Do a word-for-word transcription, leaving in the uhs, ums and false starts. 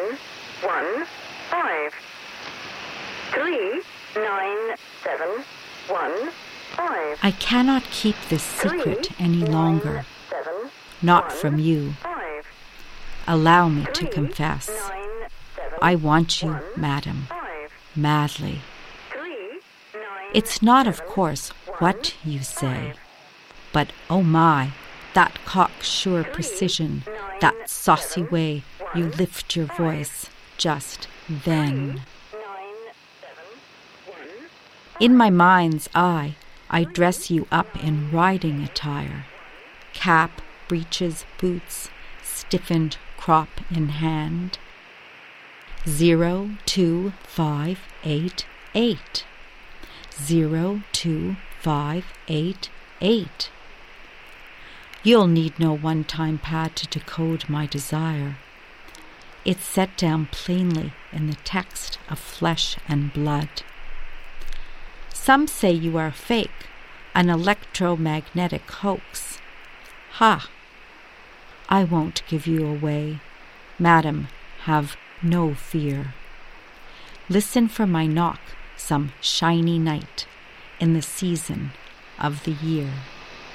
seven, one, five. Three, nine, seven, one, five. I cannot keep this secret Three, any nine, longer, seven, not one, from you. five. Allow me to Three, confess. nine, seven, I want you, one, madam, five. madly. Three, nine, It's not, of seven, course, one, what you say, five. but oh my, that cocksure Three, precision, nine, that saucy seven, way you one, lift your five. voice just then. Three, nine, seven, one, In my mind's eye, I dress you up in riding attire, cap, breeches, boots, stiffened crop in hand. Zero, two, five, eight, eight. Zero, two, five, eight, eight. You'll need no one-time pad to decode my desire. It's set down plainly in the text of flesh and blood. Some say you are fake, an electromagnetic hoax. Ha! I won't give you away. Madam, have no fear. Listen for my knock some shiny night in the season of the year.